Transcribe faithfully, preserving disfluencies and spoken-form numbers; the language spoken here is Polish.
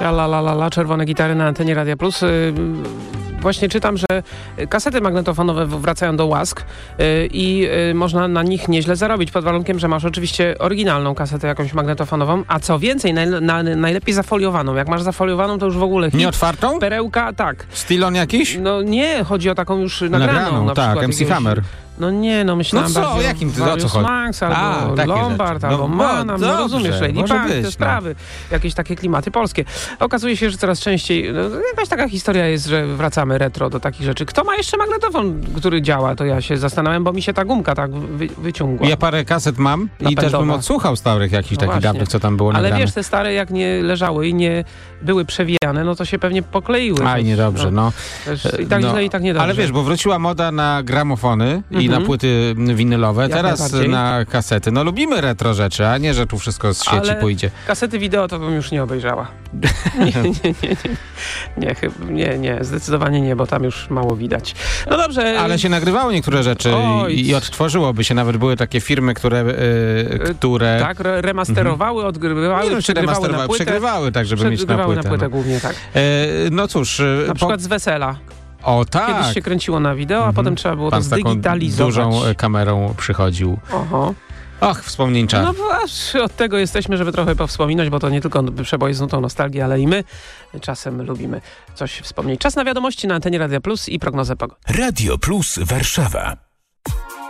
dwadzieścia, la la la la, czerwone gitary na antenie Radia Plus. Właśnie czytam, że kasety magnetofonowe wracają do łask i można na nich nieźle zarobić, pod warunkiem, że masz oczywiście oryginalną kasetę jakąś magnetofonową, a co więcej, naj, na, najlepiej zafoliowaną. Jak masz zafoliowaną, to już w ogóle hit. Nieotwartą? Perełka, tak. Stylon jakiś? No nie, chodzi o taką już nagraną. Nagraną, na tak, M C jakiegoś... Hammer. No nie, no myślałem no co, bardziej jakim ty, o o co chodzi? Max, albo A, Lombard, no, albo Manam, no, no rozumiesz, Lady może Punk, być, te no. sprawy, jakieś takie klimaty polskie. Okazuje się, że coraz częściej, no, jakaś taka historia jest, że wracamy retro do takich rzeczy. Kto ma jeszcze magnetofon, który działa, to ja się zastanawiam, bo mi się ta gumka tak wy, wyciągła. Ja parę kaset mam Napędowa. i też bym odsłuchał starych jakichś No takich właśnie. dawnych, co tam było Ale nagrane. wiesz, te stare jak nie leżały i nie były przewijane, no to się pewnie pokleiły. Aj, niedobrze, no. Też I tak no. źle, i tak niedobrze. Ale wiesz, bo wróciła moda na gramofony Mhm. i na płyty winylowe, Jak teraz najbardziej. na kasety. No lubimy retro rzeczy, a nie, że tu wszystko z sieci Ale pójdzie. kasety wideo to bym już nie obejrzała. Nie, nie, nie, nie. Nie, chyba, nie, nie, zdecydowanie nie, bo tam już mało widać. No dobrze. Ale się nagrywało niektóre rzeczy Oj. i, i odtworzyło się. Nawet były takie firmy, które... Yy, które... Tak, re- remasterowały, odgrywały, Nie, no, czy przegrywały na remasterowały, płytę. przegrywały, tak, żeby mieć na Przegrywały płytę. na płytę no. głównie, tak. E, no cóż... e, Na po... przykład z wesela. O tak! Kiedyś się kręciło na wideo, a Mhm. potem trzeba było Pan to z taką zdigitalizować. dużą e, kamerą przychodził. Oho. Och, wspomnień czar. No aż od tego jesteśmy, żeby trochę powspominać, bo to nie tylko przeboje z nutą nostalgii, ale i my czasem lubimy coś wspomnieć. Czas na wiadomości na antenie Radia Plus i prognozę pogody. Radio Plus Warszawa.